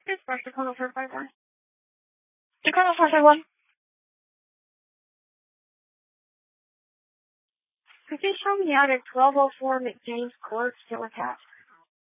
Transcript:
Dispatch Dakota 451. Dakota 451. Could you show me out at 1204 McJames Court, still attached?